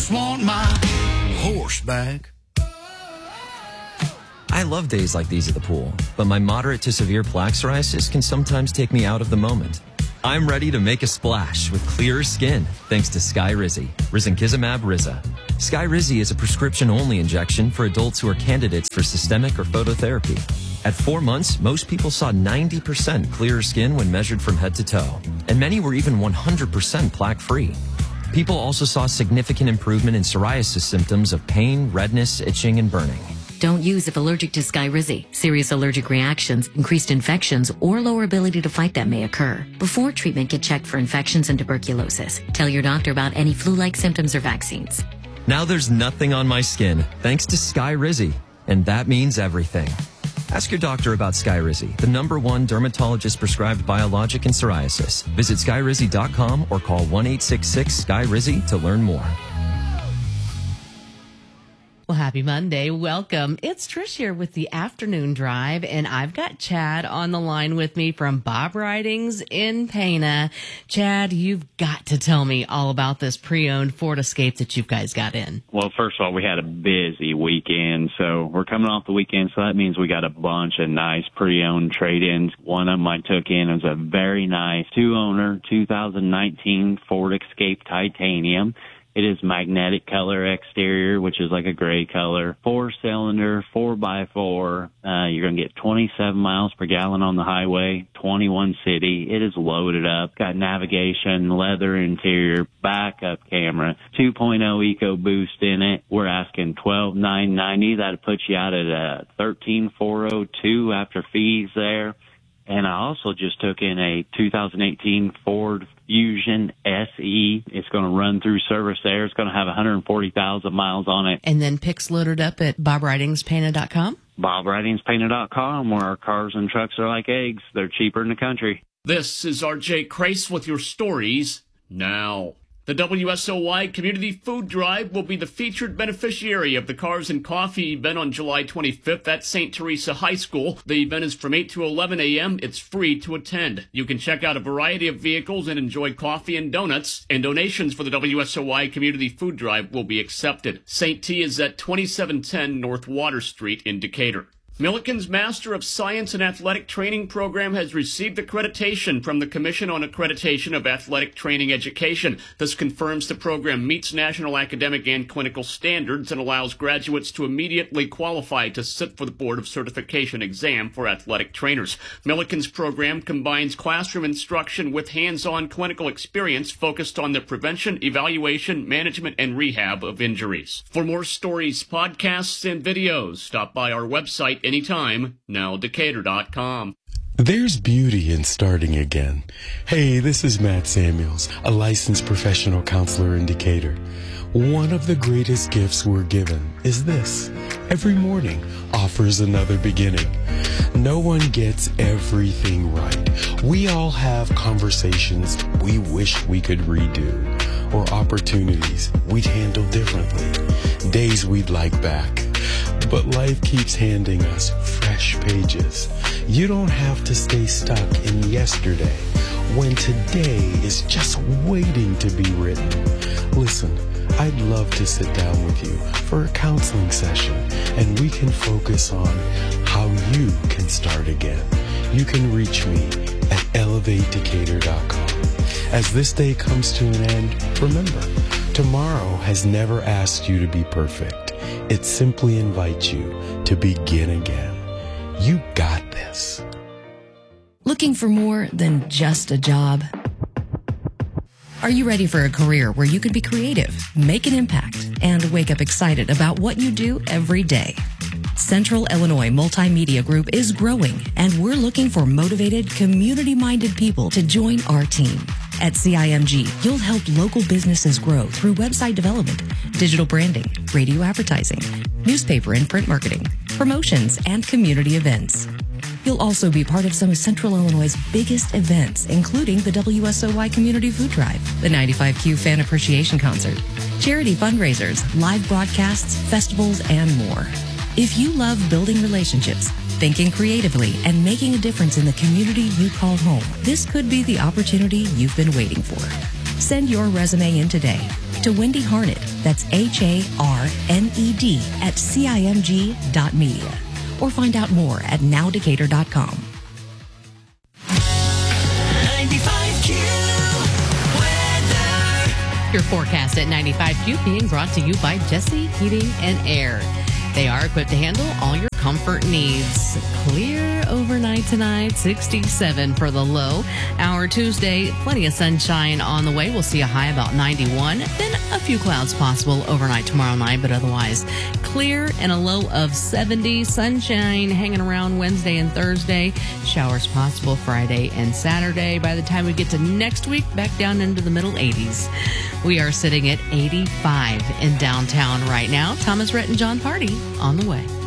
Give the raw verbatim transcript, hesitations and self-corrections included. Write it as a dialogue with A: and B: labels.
A: just want my horse back.
B: I love days like these at the pool, but my moderate to severe plaque psoriasis can sometimes take me out of the moment. I'm ready to make a splash with clearer skin thanks to Skyrizi, risankizumab Riza. Skyrizi is a prescription-only injection for adults who are candidates for systemic or phototherapy. At four months, most people saw ninety percent clearer skin when measured from head to toe, and many were even one hundred percent plaque-free. People also saw significant improvement in psoriasis symptoms of pain, redness, itching, and burning.
C: Don't use if allergic to Skyrizi. Serious allergic reactions, increased infections, or lower ability to fight them may occur. Before treatment, get checked for infections and tuberculosis. Tell your doctor about any flu-like symptoms or vaccines.
B: Now there's nothing on my skin thanks to Skyrizi, and that means everything. Ask your doctor about Skyrizi, the number one dermatologist-prescribed biologic in psoriasis. Visit skyrizi dot com or call one eight six six Sky Rizi to learn more.
D: Well, happy Monday. Welcome. It's Trish here with the Afternoon Drive, and I've got Chad on the line with me from Bob Ridings in Pana. Chad, you've got to tell me all about this pre-owned Ford Escape that you guys got in.
E: Well, first of all, we had a busy weekend, so we're coming off the weekend, so that means we got a bunch of nice pre-owned trade-ins. One of them I took in was a very nice two-owner two thousand nineteen Ford Escape Titanium. It is magnetic color exterior, which is like a gray color, four-cylinder, four by four. Uh, you're going to get twenty-seven miles per gallon on the highway, twenty-one city. It is loaded up, got navigation, leather interior, backup camera, two point oh EcoBoost in it. We're asking twelve thousand nine hundred ninety dollars. That'll put you out at uh, thirteen thousand four hundred two dollars after fees there. And I also just took in a two thousand eighteen Ford Fusion S E. It's going to run through service there. It's going to have one hundred forty thousand miles on it.
D: And then pics loaded up at bob ridings pana dot com?
E: bob ridings pana dot com, where our cars and trucks are like eggs. They're cheaper in the country.
F: This is R J Crace with your stories now. The W S O Y Community Food Drive will be the featured beneficiary of the Cars and Coffee event on July twenty-fifth at Saint Teresa High School. The event is from eight to eleven a.m. It's free to attend. You can check out a variety of vehicles and enjoy coffee and donuts, and donations for the W S O Y Community Food Drive will be accepted. Saint T is at twenty-seven ten North Water Street in Decatur. Milliken's Master of Science and Athletic Training program has received accreditation from the Commission on Accreditation of Athletic Training Education. This confirms the program meets national academic and clinical standards and allows graduates to immediately qualify to sit for the Board of Certification exam for athletic trainers. Milliken's program combines classroom instruction with hands-on clinical experience focused on the prevention, evaluation, management, and rehab of injuries. For more stories, podcasts, and videos, stop by our website anytime, now decatur dot com.
G: There's beauty in starting again. Hey, this is Matt Samuels, a licensed professional counselor in Decatur. One of the greatest gifts we're given is this. Every morning offers another beginning. No one gets everything right. We all have conversations we wish we could redo, or opportunities we'd handle differently, days we'd like back. But life keeps handing us fresh pages. You don't have to stay stuck in yesterday when today is just waiting to be written. Listen, I'd love to sit down with you for a counseling session, and we can focus on how you can start again. You can reach me at elevate decatur dot com. As this day comes to an end, remember, tomorrow has never asked you to be perfect. It simply invites you to begin again. You got this.
C: Looking for more than just a job? Are you ready for a career where you can be creative, make an impact, and wake up excited about what you do every day? Central Illinois Multimedia Group is growing, and we're looking for motivated, community-minded people to join our team. At C I M G, you'll help local businesses grow through website development, digital branding, radio advertising, newspaper and print marketing, promotions, and community events. You'll also be part of some of Central Illinois' biggest events, including the W S O Y Community Food Drive, the ninety-five Q Fan Appreciation Concert, charity fundraisers, live broadcasts, festivals, and more. If you love building relationships, thinking creatively, and making a difference in the community you call home, this could be the opportunity you've been waiting for. Send your resume in today to to Wendy Harned. That's H A R N E D at C I M G dot media. Or find out more at now decatur dot com.
A: ninety-five Q weather.
D: Your forecast at ninety-five Q being brought to you by Jesse Heating and Air. They are equipped to handle all your comfort needs. Clear overnight tonight, sixty-seven for the low. Our Tuesday, plenty of sunshine on the way. We'll see a high about ninety-one. Then a few clouds possible overnight tomorrow night, but otherwise clear and a low of seventy. Sunshine hanging around Wednesday and Thursday. Showers possible Friday and Saturday. By the time we get to next week, back down into the middle eighties. We are sitting at eighty-five in downtown right now. Thomas Rhett and John Party on the way.